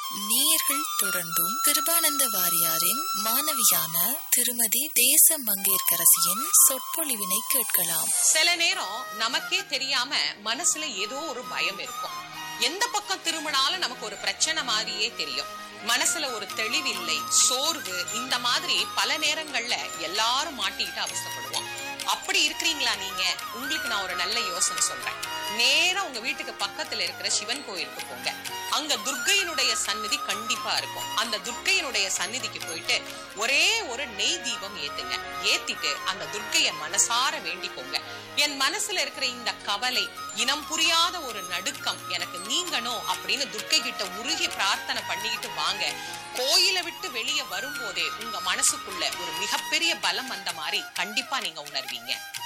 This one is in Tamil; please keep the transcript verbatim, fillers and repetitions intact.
நேயர்கள் தொடர்ந்தும் கிருபானந்த வாரியாரின் மாணவியான திருமதி தேச மங்கையர்கரசியின் சொற்பொழிவினை கேட்கலாம். சில நேரம் நமக்கே தெரியாம மனசுல ஏதோ ஒரு பயம் இருக்கும். எந்த பக்கம் திரும்பினாலும் நமக்கு ஒரு பிரச்சனை மாதிரியே தெரியும். மனசுல ஒரு தெளிவில்லை, சோர்வு, இந்த மாதிரி பல நேரங்கள்ல எல்லாரும் மாட்டிக்கிட்டு அவசரப்படுவோம். அப்படி இருக்கிறீங்களா நீங்க? உங்களுக்கு நான் ஒரு நல்ல யோசனை சொல்றேன். நேரா உங்க வீட்டுக்கு பக்கத்துல இருக்கிற சிவன் கோயிலுக்கு போங்க. அங்க துர்க்கையினுடைய சந்நிதி கண்டிப்பா இருக்கும். அந்த துர்க்கையினுடைய சந்நிதிக்கு போயிட்டு ஒரே ஒரு நெய் தீபம் ஏத்துங்க. ஏத்திட்டு அந்த துர்க்கைய மனசார வேண்டிக்கோங்க. என் மனசுல இருக்கிற இந்த கவலை, இனம் புரியாத ஒரு நடுக்கம் எனக்கு நீங்கணும் அப்படின்னு துர்க்கை கிட்ட உருகி பிரார்த்தனை பண்ணிக்கிட்டு வாங்க. கோயிலை விட்டு வெளியே வரும்போதே உங்க மனசுக்குள்ள ஒரு மிகப்பெரிய பலம் வந்த மாதிரி கண்டிப்பா நீங்க உணர்வீங்க.